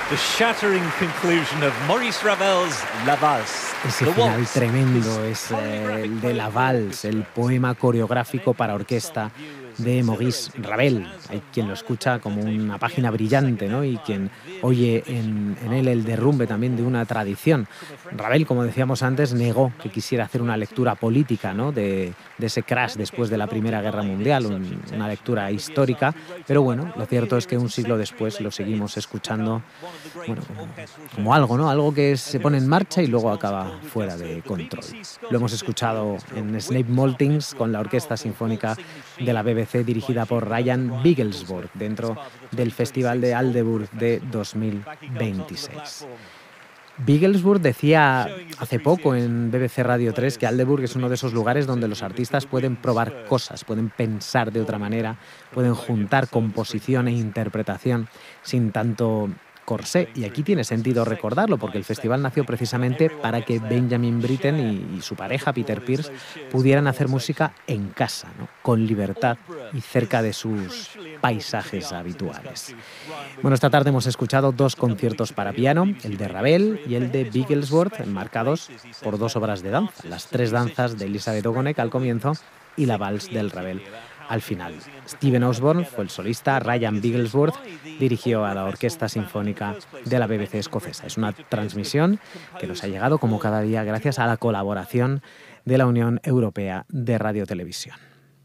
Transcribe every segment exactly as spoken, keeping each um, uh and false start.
The shattering conclusion of Maurice Ravel's La Valse. Ese final tremendo es eh, el de La Valse, el poema coreográfico para orquesta de Maurice Ravel. Hay quien lo escucha como una página brillante, ¿no? Y quien oye en, en él el derrumbe también de una tradición. Ravel, como decíamos antes, negó que quisiera hacer una lectura política, ¿no? de, de ese crash después de la Primera Guerra Mundial, un, una lectura histórica, pero bueno, lo cierto es que un siglo después lo seguimos escuchando, bueno, como, como algo, ¿no? Algo que se pone en marcha y luego acaba fuera de control. Lo hemos escuchado en Snape Maltings con la Orquesta Sinfónica de la B B C dirigida por Ryan Bigglesworth dentro del Festival de Aldeburgh de dos mil veintiséis. Bigglesworth decía hace poco en B B C Radio tres que Aldeburgh es uno de esos lugares donde los artistas pueden probar cosas, pueden pensar de otra manera, pueden juntar composición e interpretación sin tanto corsé. Y aquí tiene sentido recordarlo, porque el festival nació precisamente para que Benjamin Britten y, y su pareja Peter Pears pudieran hacer música en casa, ¿no? Con libertad y cerca de sus paisajes habituales. Bueno, esta tarde hemos escuchado dos conciertos para piano, el de Ravel y el de Bigglesworth, enmarcados por dos obras de danza, las tres danzas de Elisabeth Ogonek al comienzo y la Valse del Ravel al final. Stephen Osborne fue el solista, Ryan Bigglesworth dirigió a la Orquesta Sinfónica de la B B C escocesa. Es una transmisión que nos ha llegado como cada día gracias a la colaboración de la Unión Europea de Radiotelevisión.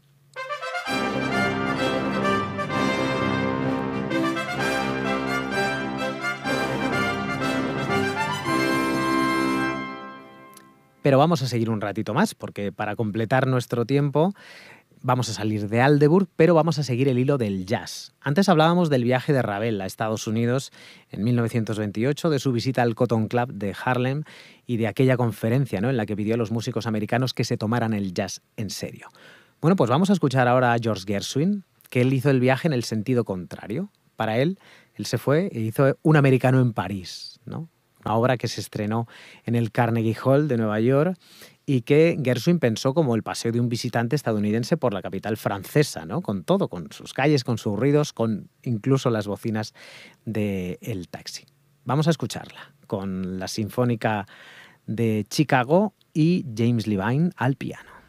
Pero vamos a seguir un ratito más, porque para completar nuestro tiempo vamos a salir de Aldeburgh, pero vamos a seguir el hilo del jazz. Antes hablábamos del viaje de Ravel a Estados Unidos en mil novecientos veintiocho, de su visita al Cotton Club de Harlem y de aquella conferencia, ¿no?, en la que pidió a los músicos americanos que se tomaran el jazz en serio. Bueno, pues vamos a escuchar ahora a George Gershwin, que él hizo el viaje en el sentido contrario. Para él, él se fue e hizo Un americano en París, ¿no? Una obra que se estrenó en el Carnegie Hall de Nueva York y que Gershwin pensó como el paseo de un visitante estadounidense por la capital francesa, ¿no? Con todo, con sus calles, con sus ruidos, con incluso las bocinas del taxi. Vamos a escucharla con la Sinfónica de Chicago y James Levine al piano.